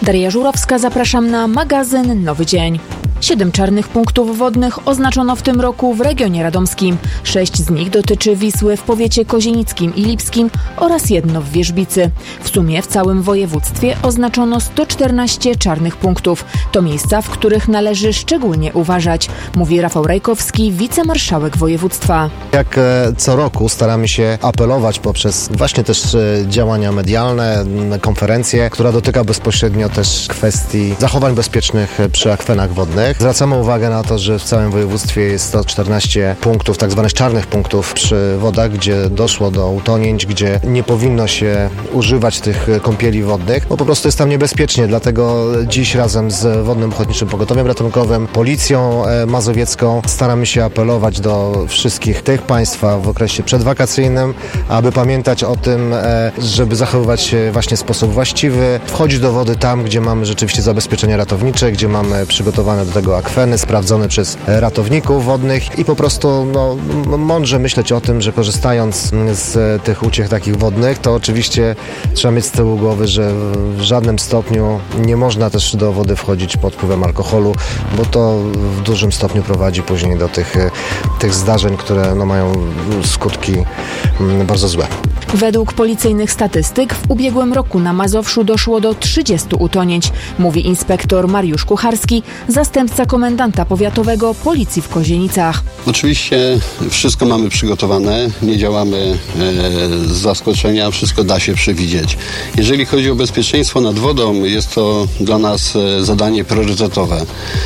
Daria Żurowska, zapraszam na magazyn Nowy Dzień. 7 czarnych punktów wodnych oznaczono w tym roku w regionie radomskim. 6 z nich dotyczy Wisły w powiecie kozienickim i lipskim oraz 1 w Wierzbicy. W sumie w całym województwie oznaczono 114 czarnych punktów. To miejsca, w których należy szczególnie uważać, mówi Rafał Rajkowski, wicemarszałek województwa. Jak co roku staramy się apelować poprzez właśnie też działania medialne, konferencje, która dotyka bezpośrednio też kwestii zachowań bezpiecznych przy akwenach wodnych. Zwracamy uwagę na to, że w całym województwie jest 114 punktów, tak zwanych czarnych punktów przy wodach, gdzie doszło do utonięć, gdzie nie powinno się używać tych kąpieli wodnych, bo po prostu jest tam niebezpiecznie. Dlatego dziś razem z Wodnym Ochotniczym Pogotowiem Ratunkowym, Policją Mazowiecką staramy się apelować do wszystkich tych państwa w okresie przedwakacyjnym, aby pamiętać o tym, żeby zachowywać się właśnie w sposób właściwy, wchodzić do wody tam, gdzie mamy rzeczywiście zabezpieczenia ratownicze, gdzie mamy przygotowane do tego akweny sprawdzone przez ratowników wodnych i po prostu mądrze myśleć o tym, że korzystając z tych uciech takich wodnych, to oczywiście trzeba mieć z tyłu głowy, że w żadnym stopniu nie można też do wody wchodzić pod wpływem alkoholu, bo to w dużym stopniu prowadzi później do tych zdarzeń, które mają skutki bardzo złe. Według policyjnych statystyk w ubiegłym roku na Mazowszu doszło do 30 utonięć, mówi inspektor Mariusz Kucharski, zastępca komendanta powiatowego Policji w Kozienicach. Oczywiście wszystko mamy przygotowane, nie działamy z zaskoczenia, wszystko da się przewidzieć. Jeżeli chodzi o bezpieczeństwo nad wodą, jest to dla nas zadanie priorytetowe.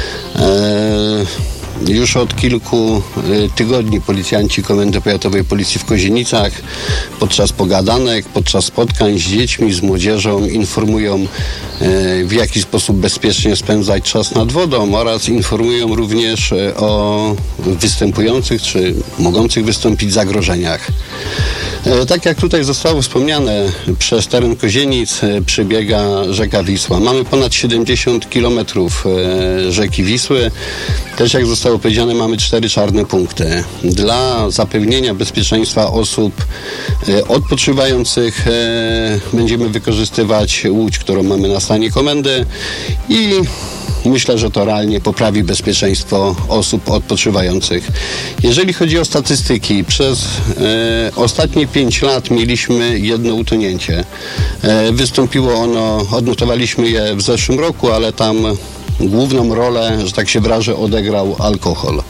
Już od kilku tygodni policjanci Komendy Powiatowej Policji w Kozienicach podczas pogadanek, podczas spotkań z dziećmi, z młodzieżą informują, w jaki sposób bezpiecznie spędzać czas nad wodą oraz informują również o występujących czy mogących wystąpić zagrożeniach. Tak jak tutaj zostało wspomniane, przez teren Kozienic przebiega rzeka Wisła. Mamy ponad 70 kilometrów rzeki Wisły. Też jak zostało powiedziane, mamy 4 czarne punkty. Dla zapewnienia bezpieczeństwa osób odpoczywających będziemy wykorzystywać łódź, którą mamy na stanie komendy i myślę, że to realnie poprawi bezpieczeństwo osób odpoczywających. Jeżeli chodzi o statystyki, przez ostatnie 5 lat mieliśmy 1 utonięcie. Wystąpiło ono, odnotowaliśmy je w zeszłym roku, ale tam główną rolę, że tak się wyrażę, odegrał alkohol.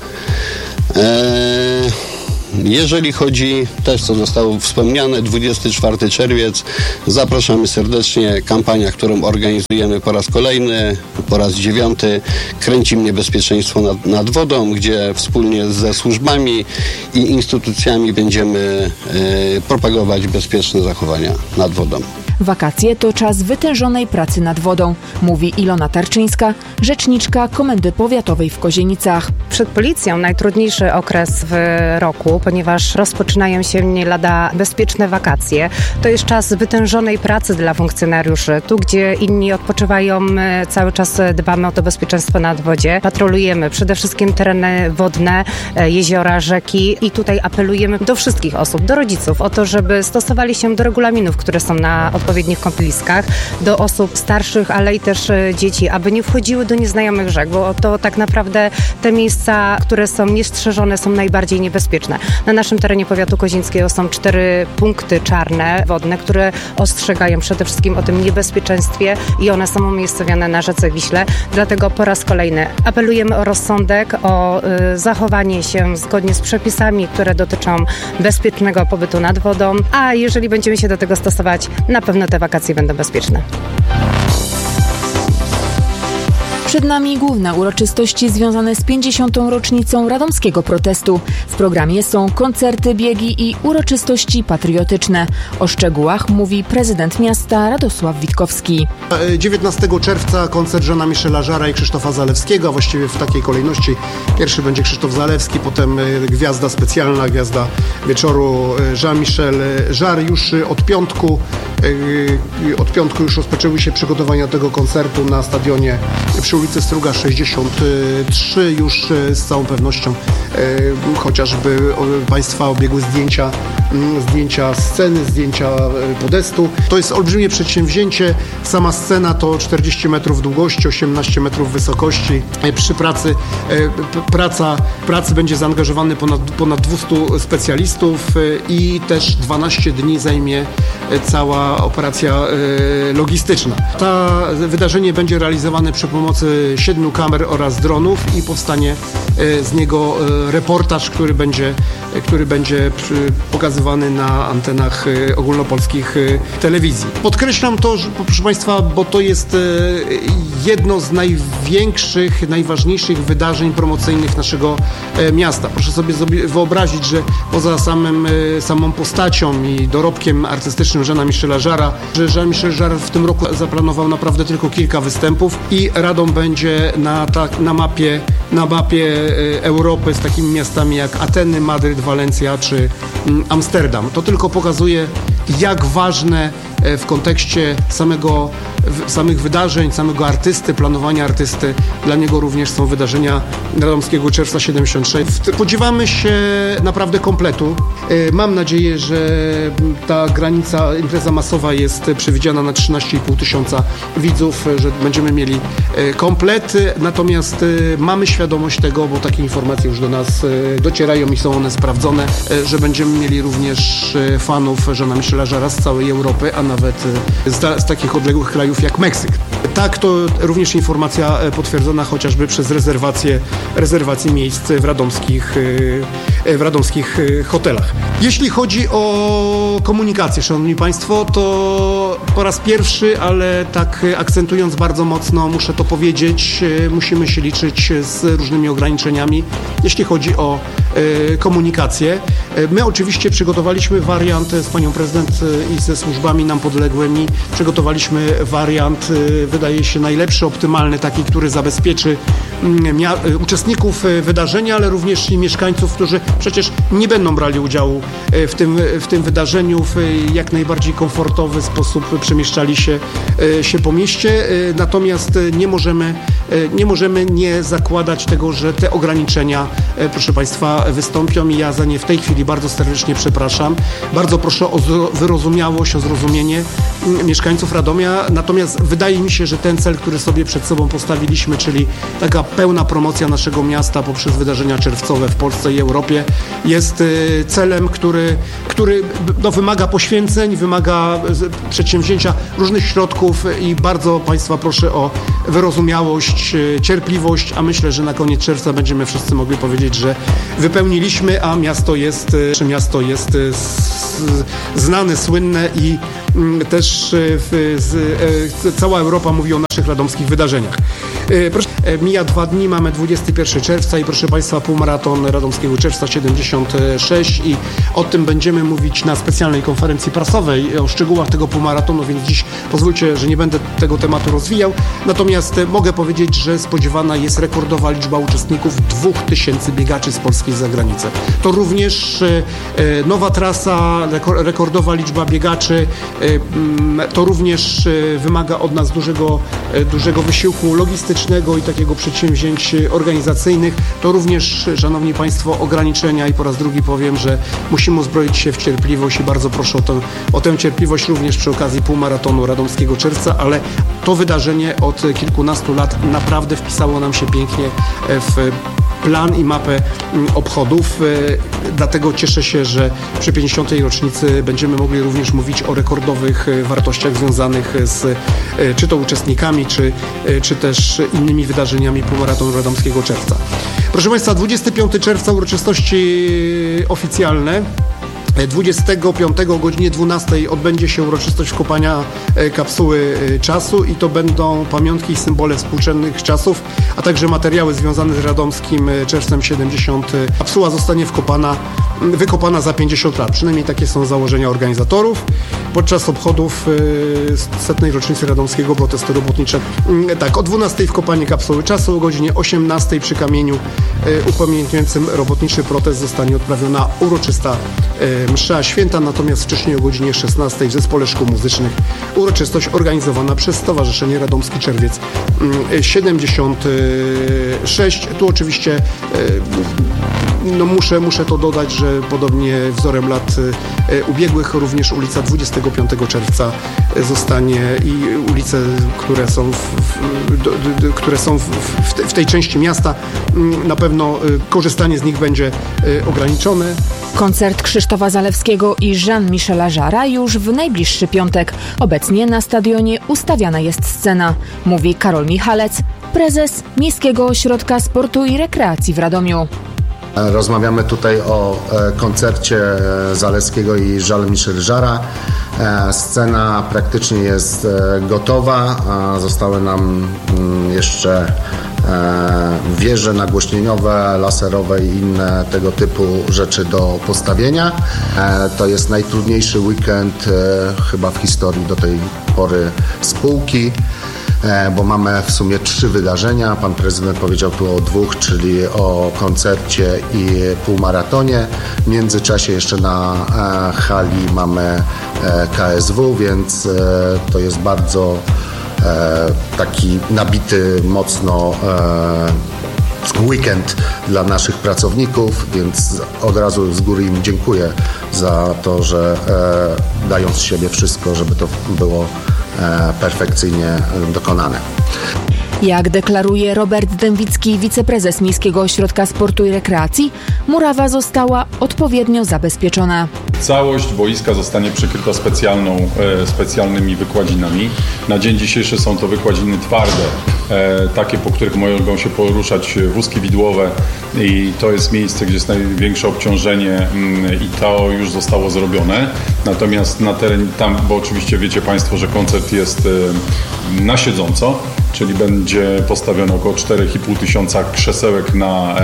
Jeżeli chodzi, też co zostało wspomniane, 24 czerwiec, zapraszamy serdecznie, kampania, którą organizujemy po raz kolejny, po raz 9, Kręci mnie bezpieczeństwo nad wodą, gdzie wspólnie ze służbami i instytucjami będziemy propagować bezpieczne zachowania nad wodą. Wakacje to czas wytężonej pracy nad wodą, mówi Ilona Tarczyńska, rzeczniczka Komendy Powiatowej w Kozienicach. Przed policją najtrudniejszy okres w roku, ponieważ rozpoczynają się nie lada bezpieczne wakacje. To jest czas wytężonej pracy dla funkcjonariuszy. Tu, gdzie inni odpoczywają, cały czas dbamy o to bezpieczeństwo nad wodzie. Patrolujemy przede wszystkim tereny wodne, jeziora, rzeki i tutaj apelujemy do wszystkich osób, do rodziców o to, żeby stosowali się do regulaminów, które są na odpowiednich kąpieliskach, do osób starszych, ale i też dzieci, aby nie wchodziły do nieznajomych rzek, bo to tak naprawdę te miejsca, które są niestrzeżone, są najbardziej niebezpieczne. Na naszym terenie powiatu kozińskiego są 4 punkty czarne wodne, które ostrzegają przede wszystkim o tym niebezpieczeństwie i one są umiejscowione na rzece Wiśle. Dlatego po raz kolejny apelujemy o rozsądek, o zachowanie się zgodnie z przepisami, które dotyczą bezpiecznego pobytu nad wodą, a jeżeli będziemy się do tego stosować, na pewno te wakacje będą bezpieczne. Przed nami główne uroczystości związane z 50. rocznicą radomskiego protestu. W programie są koncerty, biegi i uroczystości patriotyczne. O szczegółach mówi prezydent miasta Radosław Witkowski. 19 czerwca koncert Jeana-Michela Jarre'a i Krzysztofa Zalewskiego, a właściwie w takiej kolejności. Pierwszy będzie Krzysztof Zalewski, potem gwiazda specjalna, gwiazda wieczoru Jean-Michel Jarre. Już od piątku już rozpoczęły się przygotowania tego koncertu na stadionie przy przy ulicy Struga 63 już z całą pewnością chociażby Państwa obiegły zdjęcia sceny, zdjęcia podestu. To jest olbrzymie przedsięwzięcie. Sama scena to 40 metrów długości, 18 metrów wysokości. Przy pracy będzie zaangażowany ponad 200 specjalistów i też 12 dni zajmie cała operacja logistyczna. To wydarzenie będzie realizowane przy pomocy 7 kamer oraz dronów i powstanie z niego reportaż, który będzie pokazywany na antenach ogólnopolskich telewizji. Podkreślam to, proszę Państwa, bo to jest jedno z największych, najważniejszych wydarzeń promocyjnych naszego miasta. Proszę sobie wyobrazić, że poza samą postacią i dorobkiem artystycznym Jeana Michela Jarre'a, że Jean Michel Jarre w tym roku zaplanował naprawdę tylko kilka występów i Radom będzie na mapie Europy z takimi miastami jak Ateny, Madryt, Walencja czy Amsterdam. To tylko pokazuje, jak ważne w kontekście samych wydarzeń, samego artysty, planowania artysty, dla niego również są wydarzenia Radomskiego Czerwca 76. Spodziewamy się naprawdę kompletu. Mam nadzieję, że ta impreza masowa jest przewidziana na 13,5 tysiąca widzów, że będziemy mieli komplet, natomiast mamy świadomość tego, bo takie informacje już do nas docierają i są one sprawdzone, że będziemy mieli również fanów Jeana Michela Jarre'a z całej Europy, a nawet z takich odległych krajów jak Meksyk. Tak, to również informacja potwierdzona chociażby przez rezerwacje miejsc w radomskich hotelach. Jeśli chodzi o komunikację, szanowni Państwo, to po raz pierwszy, ale tak akcentując bardzo mocno, muszę to powiedzieć, musimy się liczyć z różnymi ograniczeniami, jeśli chodzi o komunikację. My oczywiście przygotowaliśmy wariant z panią prezydent i ze służbami nam podległymi. Przygotowaliśmy wariant, wydaje się, najlepszy, optymalny, taki, który zabezpieczy uczestników wydarzenia, ale również i mieszkańców, którzy przecież nie będą brali udziału w tym wydarzeniu, w jak najbardziej komfortowy sposób przemieszczali się po mieście. Natomiast nie możemy nie zakładać tego, że te ograniczenia, proszę Państwa, wystąpią i ja za nie w tej chwili bardzo serdecznie przepraszam. Bardzo proszę o wyrozumiałość, o zrozumienie mieszkańców Radomia. Natomiast wydaje mi się, że ten cel, który sobie przed sobą postawiliśmy, czyli taka pełna promocja naszego miasta poprzez wydarzenia czerwcowe w Polsce i Europie, jest celem, który wymaga poświęceń, wymaga przedsięwzięcia różnych środków i bardzo Państwa proszę o wyrozumiałość, cierpliwość, a myślę, że na koniec czerwca będziemy wszyscy mogli powiedzieć, że wypełniliśmy, a miasto jest znane, słynne i też cała Europa mówi o naszych radomskich wydarzeniach. Mija 2 dni, mamy 21 czerwca i proszę Państwa, półmaraton Radomskiego Czerwca 76 i o tym będziemy mówić na specjalnej konferencji prasowej, o szczegółach tego półmaratonu, więc dziś pozwólcie, że nie będę tego tematu rozwijał. Natomiast mogę powiedzieć, że spodziewana jest rekordowa liczba uczestników, 2000 biegaczy z Polski i z zagranicy. To również nowa trasa, rekordowa liczba biegaczy, to również wymaga od nas dużego wysiłku logistycznego i takiego przedsięwzięć organizacyjnych. To również, szanowni Państwo, ograniczenia i po raz drugi powiem, że musimy uzbroić się w cierpliwość i bardzo proszę o tę cierpliwość również przy okazji półmaratonu Radomskiego Czerwca, ale to wydarzenie od kilkunastu lat naprawdę wpisało nam się pięknie w plan i mapę obchodów. Dlatego cieszę się, że przy 50. rocznicy będziemy mogli również mówić o rekordowych wartościach związanych z czy to uczestnikami, czy też innymi wydarzeniami półmaratonu Radomskiego Czerwca. Proszę Państwa, 25 czerwca uroczystości oficjalne. 25 o godzinie 12 odbędzie się uroczystość wkopania kapsuły czasu i to będą pamiątki i symbole współczesnych czasów, a także materiały związane z Radomskim Czerwcem 70. Kapsuła zostanie wykopana za 50 lat. Przynajmniej takie są założenia organizatorów. Podczas obchodów 100. rocznicy Radomskiego protestu robotniczego. Tak, o 12 wkopanie kapsuły czasu, o godzinie 18 przy kamieniu upamiętniającym robotniczy protest zostanie odprawiona uroczysta msza święta, natomiast wcześniej o godzinie 16 w Zespole Szkół Muzycznych uroczystość organizowana przez Stowarzyszenie Radomski Czerwiec 76. Tu oczywiście muszę to dodać, że podobnie wzorem lat ubiegłych również ulica 25 czerwca zostanie i ulice, które są w tej części miasta, na pewno korzystanie z nich będzie ograniczone. Koncert Krzysztofa Zalewskiego i Jean-Michela Jarra już w najbliższy piątek. Obecnie na stadionie ustawiana jest scena, mówi Karol Michalec, prezes Miejskiego Ośrodka Sportu i Rekreacji w Radomiu. Rozmawiamy tutaj o koncercie Zalewskiego i Jean-Michel Jarra. Scena praktycznie jest gotowa, zostały nam jeszcze wieże nagłośnieniowe, laserowe i inne tego typu rzeczy do postawienia. To jest najtrudniejszy weekend chyba w historii do tej pory spółki, bo mamy w sumie 3 wydarzenia. Pan prezydent powiedział tu o 2, czyli o koncercie i półmaratonie. W międzyczasie jeszcze na hali mamy KSW, więc to jest bardzo taki nabity mocno weekend dla naszych pracowników, więc od razu z góry im dziękuję za to, że dają z siebie wszystko, żeby to było perfekcyjnie dokonane. Jak deklaruje Robert Dębicki, wiceprezes Miejskiego Ośrodka Sportu i Rekreacji, murawa została odpowiednio zabezpieczona. Całość boiska zostanie przykryta specjalnymi wykładzinami. Na dzień dzisiejszy są to wykładziny twarde, takie, po których mogą się poruszać wózki widłowe i to jest miejsce, gdzie jest największe obciążenie i to już zostało zrobione. Natomiast na terenie tam, bo oczywiście wiecie Państwo, że koncert jest na siedząco, czyli będzie postawione około 4,5 tysiąca krzesełek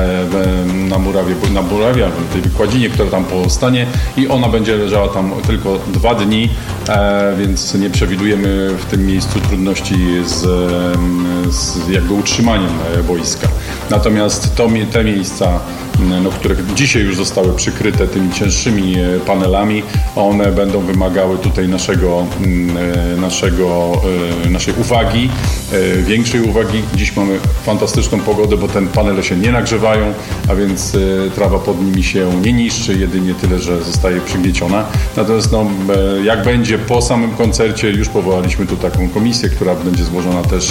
na murawie albo na tej wykładzinie, która tam powstanie i ona będzie leżała tam tylko 2 dni, więc nie przewidujemy w tym miejscu trudności z jakby utrzymaniem boiska. Natomiast te miejsca, które dzisiaj już zostały przykryte tymi cięższymi panelami, one będą wymagały tutaj naszej uwagi, większej uwagi. Dziś mamy fantastyczną pogodę, bo te panele się nie nagrzewają, a więc trawa pod nimi się nie niszczy, jedynie tyle, że zostaje przygnieciona. Natomiast jak będzie po samym koncercie, już powołaliśmy tu taką komisję, która będzie złożona też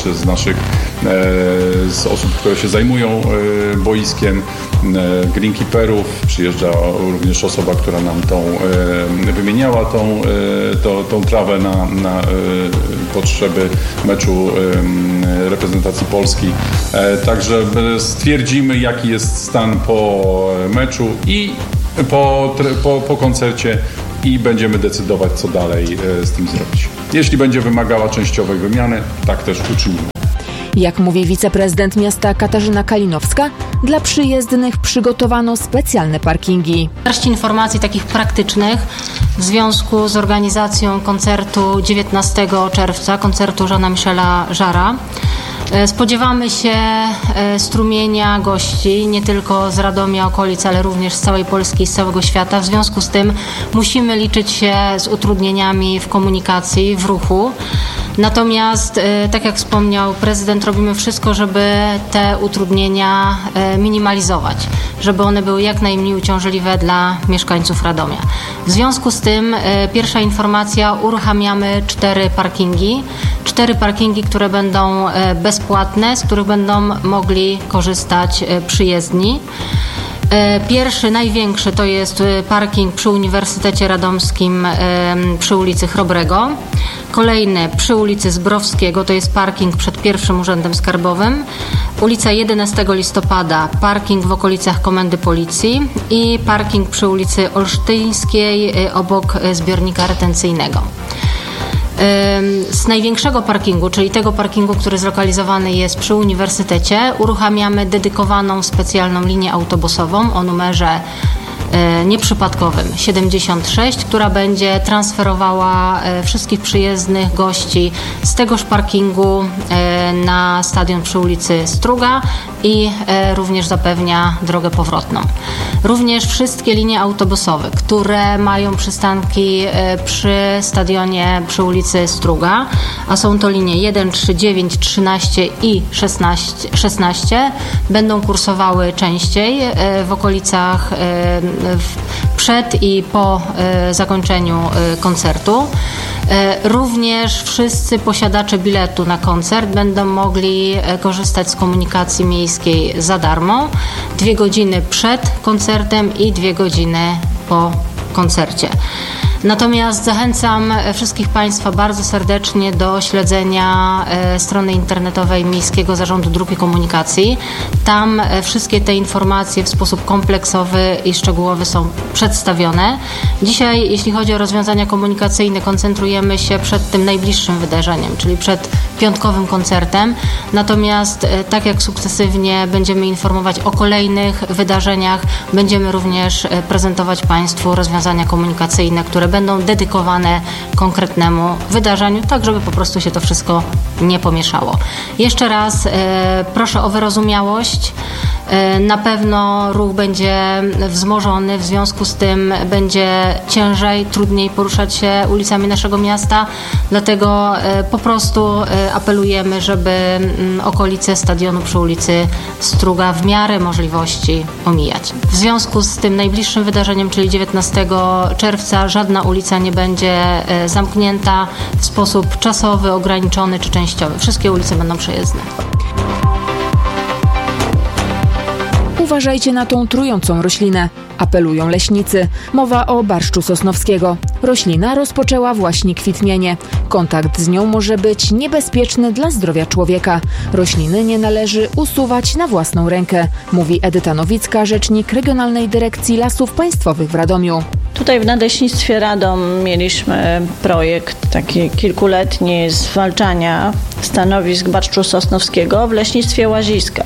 z osób, które się zajmują boiskiem, greenkeeperów. Przyjeżdża również osoba, która nam wymieniała tą trawę na potrzeby meczu reprezentacji Polski. Także stwierdzimy, jaki jest stan po meczu i po koncercie i będziemy decydować, co dalej z tym zrobić. Jeśli będzie wymagała częściowej wymiany, tak też uczynimy. Jak mówi wiceprezydent miasta Katarzyna Kalinowska, dla przyjezdnych przygotowano specjalne parkingi. Garść informacji takich praktycznych w związku z organizacją koncertu 19 czerwca, koncertu Jeana-Michela Jarra. Spodziewamy się strumienia gości, nie tylko z Radomia, okolic, ale również z całej Polski i z całego świata. W związku z tym musimy liczyć się z utrudnieniami w komunikacji, w ruchu. Natomiast, tak jak wspomniał prezydent, robimy wszystko, żeby te utrudnienia minimalizować, żeby one były jak najmniej uciążliwe dla mieszkańców Radomia. W związku z tym, pierwsza informacja, uruchamiamy 4 parkingi, które będą bezpłatne, z których będą mogli korzystać przyjezdni. Pierwszy, największy to jest parking przy Uniwersytecie Radomskim przy ulicy Chrobrego. Kolejny przy ulicy Zbrowskiego, to jest parking przed pierwszym Urzędem Skarbowym. Ulica 11 listopada, parking w okolicach Komendy Policji i parking przy ulicy Olsztyńskiej obok zbiornika retencyjnego. Z największego parkingu, czyli tego parkingu, który zlokalizowany jest przy Uniwersytecie, uruchamiamy dedykowaną specjalną linię autobusową o numerze nieprzypadkowym 76, która będzie transferowała wszystkich przyjezdnych gości z tegoż parkingu na stadion przy ulicy Struga i również zapewnia drogę powrotną. Również wszystkie linie autobusowe, które mają przystanki przy stadionie przy ulicy Struga, a są to linie 1, 3, 9, 13 i 16, będą kursowały częściej w okolicach przed i po zakończeniu koncertu. Również wszyscy posiadacze biletu na koncert będą mogli korzystać z komunikacji miejskiej za darmo 2 godziny przed koncertem i 2 godziny po koncercie. Natomiast zachęcam wszystkich Państwa bardzo serdecznie do śledzenia strony internetowej Miejskiego Zarządu Dróg i Komunikacji. Tam wszystkie te informacje w sposób kompleksowy i szczegółowy są przedstawione. Dzisiaj, jeśli chodzi o rozwiązania komunikacyjne, koncentrujemy się przed tym najbliższym wydarzeniem, czyli przed piątkowym koncertem. Natomiast tak jak sukcesywnie będziemy informować o kolejnych wydarzeniach, będziemy również prezentować Państwu rozwiązania komunikacyjne, które będą dedykowane konkretnemu wydarzeniu, tak żeby po prostu się to wszystko nie pomieszało. Jeszcze raz proszę o wyrozumiałość. Na pewno ruch będzie wzmożony, w związku z tym będzie ciężej, trudniej poruszać się ulicami naszego miasta, dlatego po prostu apelujemy, żeby okolice stadionu przy ulicy Struga w miarę możliwości omijać. W związku z tym najbliższym wydarzeniem, czyli 19 czerwca, żadna ulica nie będzie zamknięta w sposób czasowy, ograniczony czy częściowy. Wszystkie ulice będą przejezdne. Uważajcie na tą trującą roślinę, apelują leśnicy. Mowa o barszczu sosnowskiego. Roślina rozpoczęła właśnie kwitnienie. Kontakt z nią może być niebezpieczny dla zdrowia człowieka. Rośliny nie należy usuwać na własną rękę, mówi Edyta Nowicka, rzecznik Regionalnej Dyrekcji Lasów Państwowych w Radomiu. Tutaj w Nadleśnictwie Radom mieliśmy projekt taki kilkuletni zwalczania stanowisk barszczu sosnowskiego w leśnictwie Łaziska.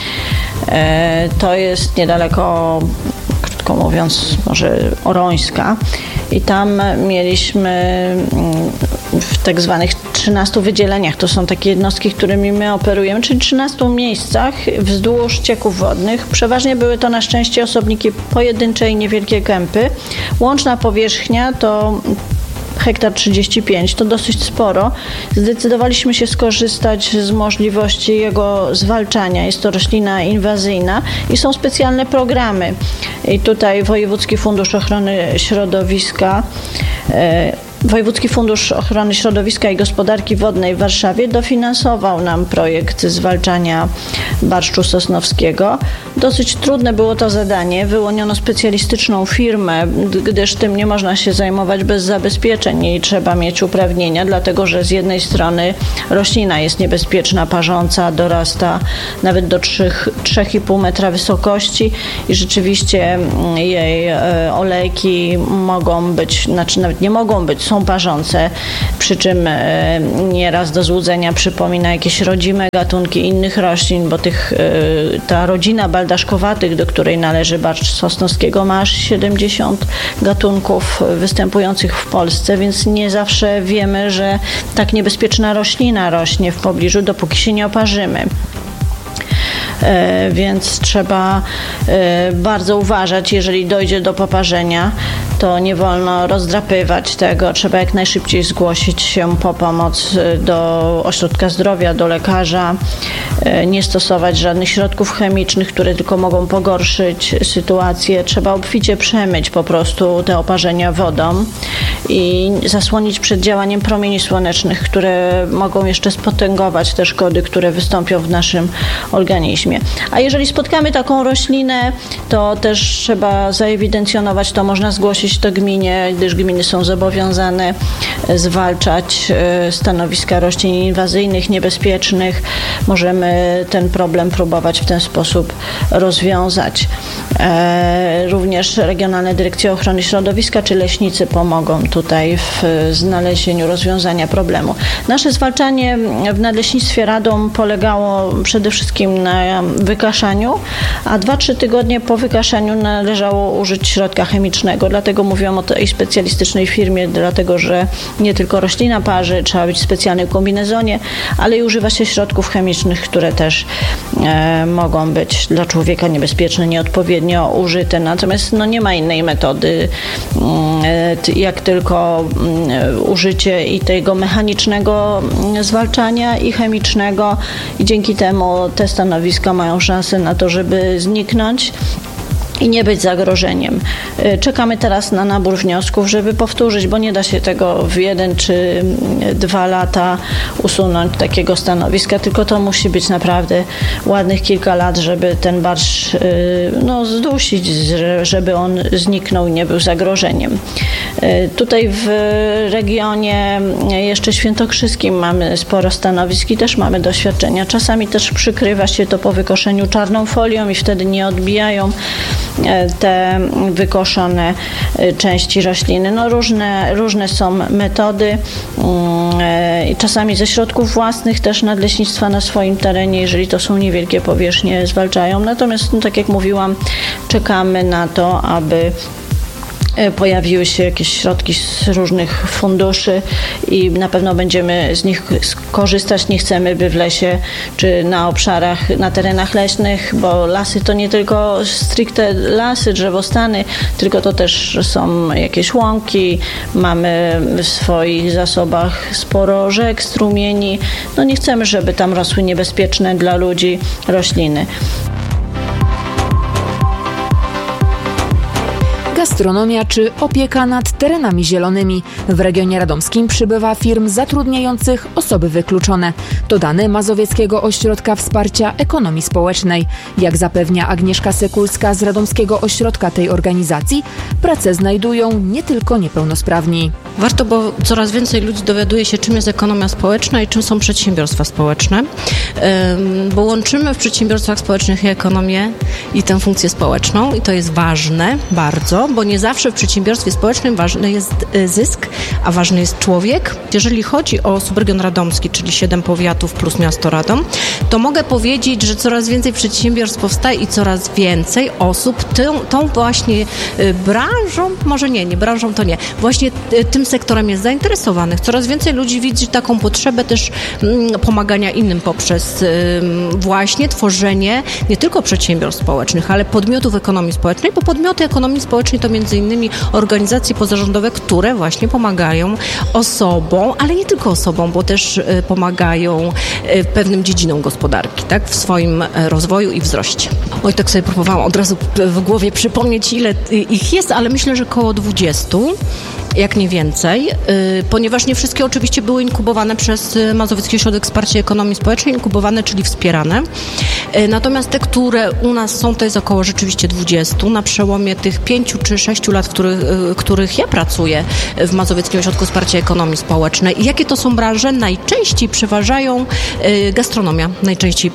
To jest niedaleko, krótko mówiąc, może Orońska i tam mieliśmy w tak zwanych 13 wydzieleniach, to są takie jednostki, którymi my operujemy, czyli 13 miejscach wzdłuż cieków wodnych. Przeważnie były to na szczęście osobniki pojedyncze i niewielkie kępy. Łączna powierzchnia to hektar 35, to dosyć sporo. Zdecydowaliśmy się skorzystać z możliwości jego zwalczania. Jest to roślina inwazyjna i są specjalne programy. I tutaj Wojewódzki Fundusz Ochrony Środowiska Wojewódzki Fundusz Ochrony Środowiska i Gospodarki Wodnej w Warszawie dofinansował nam projekt zwalczania barszczu sosnowskiego. Dosyć trudne było to zadanie. Wyłoniono specjalistyczną firmę, gdyż tym nie można się zajmować bez zabezpieczeń i trzeba mieć uprawnienia, dlatego że z jednej strony roślina jest niebezpieczna, parząca, dorasta nawet do 3,5 metra wysokości i rzeczywiście jej olejki mogą być, znaczy nawet nie mogą być, są parzące, przy czym nieraz do złudzenia przypomina jakieś rodzime gatunki innych roślin, bo ta rodzina baldaszkowatych, do której należy barszcz sosnowskiego, ma aż 70 gatunków występujących w Polsce, więc nie zawsze wiemy, że tak niebezpieczna roślina rośnie w pobliżu, dopóki się nie oparzymy. Więc trzeba bardzo uważać, jeżeli dojdzie do poparzenia, to nie wolno rozdrapywać tego, trzeba jak najszybciej zgłosić się po pomoc do ośrodka zdrowia, do lekarza, nie stosować żadnych środków chemicznych, które tylko mogą pogorszyć sytuację. Trzeba obficie przemyć po prostu te oparzenia wodą i zasłonić przed działaniem promieni słonecznych, które mogą jeszcze spotęgować te szkody, które wystąpią w naszym organizmie. A jeżeli spotkamy taką roślinę, to też trzeba zaewidencjonować, to można zgłosić to gminie, gdyż gminy są zobowiązane zwalczać stanowiska roślin inwazyjnych, niebezpiecznych. Możemy będziemy ten problem próbować w ten sposób rozwiązać. Również Regionalne Dyrekcje Ochrony Środowiska czy leśnicy pomogą tutaj w znalezieniu rozwiązania problemu. Nasze zwalczanie w Nadleśnictwie Radom polegało przede wszystkim na wykaszaniu, a 2-3 tygodnie po wykaszaniu należało użyć środka chemicznego. Dlatego mówiłam o tej specjalistycznej firmie, dlatego że nie tylko roślina parzy, trzeba być w specjalnym kombinezonie, ale i używa się środków chemicznych, które też mogą być dla człowieka niebezpieczne, nieodpowiednio użyte. Natomiast nie ma innej metody, jak tylko użycie i tego mechanicznego zwalczania i chemicznego, i dzięki temu te stanowiska mają szansę na to, żeby zniknąć i nie być zagrożeniem. Czekamy teraz na nabór wniosków, żeby powtórzyć, bo nie da się tego w 1 czy 2 lata usunąć takiego stanowiska, tylko to musi być naprawdę ładnych kilka lat, żeby ten barszcz zdusić, żeby on zniknął i nie był zagrożeniem. Tutaj w regionie jeszcze świętokrzyskim mamy sporo stanowisk i też mamy doświadczenia. Czasami też przykrywa się to po wykoszeniu czarną folią i wtedy nie odbijają te wykoszone części rośliny. Różne są metody. Czasami ze środków własnych też nadleśnictwa na swoim terenie, jeżeli to są niewielkie powierzchnie, zwalczają. Natomiast, tak jak mówiłam, czekamy na to, aby pojawiły się jakieś środki z różnych funduszy i na pewno będziemy z nich korzystać. Nie chcemy, by w lesie czy na obszarach, na terenach leśnych, bo lasy to nie tylko stricte lasy, drzewostany, tylko to też są jakieś łąki, mamy w swoich zasobach sporo rzek, strumieni. Nie chcemy, żeby tam rosły niebezpieczne dla ludzi rośliny. Gastronomia czy opieka nad terenami zielonymi. W regionie radomskim przybywa firm zatrudniających osoby wykluczone. To dane Mazowieckiego Ośrodka Wsparcia Ekonomii Społecznej. Jak zapewnia Agnieszka Sekulska z Radomskiego Ośrodka tej organizacji, pracę znajdują nie tylko niepełnosprawni. Warto, bo coraz więcej ludzi dowiaduje się, czym jest ekonomia społeczna i czym są przedsiębiorstwa społeczne, bo łączymy w przedsiębiorstwach społecznych i ekonomię i tę funkcję społeczną i to jest ważne bardzo, bo nie zawsze w przedsiębiorstwie społecznym ważny jest zysk, a ważny jest człowiek. Jeżeli chodzi o subregion radomski, czyli 7 powiatów plus miasto Radom, to mogę powiedzieć, że coraz więcej przedsiębiorstw powstaje i coraz więcej osób tą właśnie branżą, może nie branżą to nie, właśnie tym sektorem jest zainteresowanych. Coraz więcej ludzi widzi taką potrzebę też pomagania innym poprzez właśnie tworzenie nie tylko przedsiębiorstw społecznych, ale podmiotów ekonomii społecznej, bo podmioty ekonomii społecznej to między innymi organizacje pozarządowe, które właśnie pomagają osobom, ale nie tylko osobom, bo też pomagają pewnym dziedzinom gospodarki, tak, w swoim rozwoju i wzroście. Oj, tak sobie próbowałam od razu w głowie przypomnieć, ile ich jest, ale myślę, że około 20. Jak nie więcej, ponieważ nie wszystkie oczywiście były inkubowane przez Mazowiecki Ośrodek Wsparcia Ekonomii Społecznej, inkubowane, czyli wspierane. Natomiast te, które u nas są, to jest około rzeczywiście 20. Na przełomie tych 5 czy 6 lat, w których ja pracuję w Mazowieckim Ośrodku Wsparcia Ekonomii Społecznej. I jakie to są branże? Najczęściej przeważają gastronomia. Najczęściej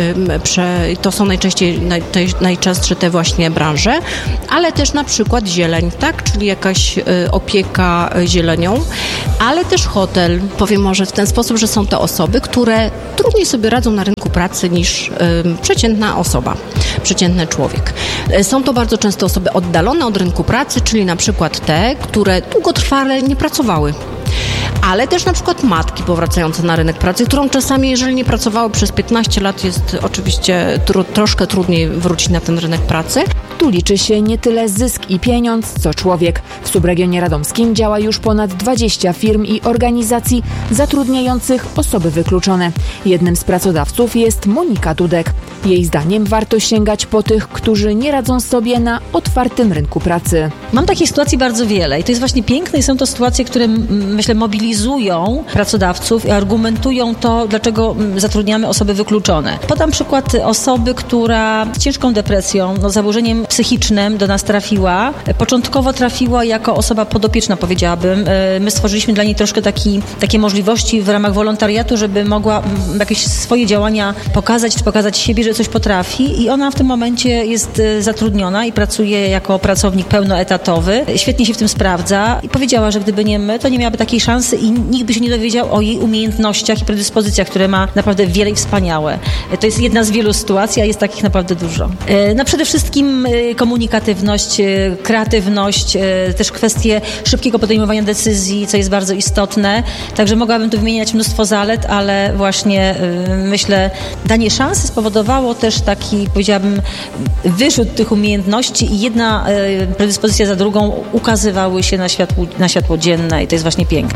to są najczęstsze te właśnie branże, ale też na przykład zieleń, tak? Czyli jakaś opieka zielenią, ale też hotel. Powiem może w ten sposób, że są to osoby, które trudniej sobie radzą na rynku pracy niż przeciętna osoba, przeciętny człowiek. Są to bardzo często osoby oddalone od rynku pracy, czyli na przykład te, które długotrwale nie pracowały. Ale też na przykład matki powracające na rynek pracy, którą czasami, jeżeli nie pracowały przez 15 lat, jest oczywiście troszkę trudniej wrócić na ten rynek pracy. Tu liczy się nie tyle zysk i pieniądz, co człowiek. W subregionie radomskim działa już ponad 20 firm i organizacji zatrudniających osoby wykluczone. Jednym z pracodawców jest Monika Dudek. Jej zdaniem warto sięgać po tych, którzy nie radzą sobie na otwartym rynku pracy. Mam takich sytuacji bardzo wiele i to jest właśnie piękne i są to sytuacje, które myślę mobilizują pracodawców i argumentują to, dlaczego zatrudniamy osoby wykluczone. Podam przykład osoby, która z ciężką depresją, zaburzeniem psychicznym do nas trafiła. Początkowo trafiła jako osoba podopieczna, powiedziałabym. My stworzyliśmy dla niej troszkę takie możliwości w ramach wolontariatu, żeby mogła jakieś swoje działania pokazać siebie, że coś potrafi i ona w tym momencie jest zatrudniona i pracuje jako pracownik pełnoetatowy. Świetnie się w tym sprawdza i powiedziała, że gdyby nie my, to nie miałaby takiej szansy i nikt by się nie dowiedział o jej umiejętnościach i predyspozycjach, które ma naprawdę wiele i wspaniałe. To jest jedna z wielu sytuacji, a jest takich naprawdę dużo. No przede wszystkim komunikatywność, kreatywność, też kwestie szybkiego podejmowania decyzji, co jest bardzo istotne. Także mogłabym tu wymieniać mnóstwo zalet, ale właśnie myślę, danie szansy spowodowało też taki, powiedziałabym, wyrzut tych umiejętności i jedna predyspozycja za drugą ukazywały się na światło dzienne i to jest właśnie piękne.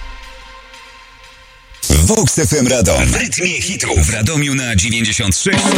Vox FM Radom. W rytmie hitu w Radomiu na 93.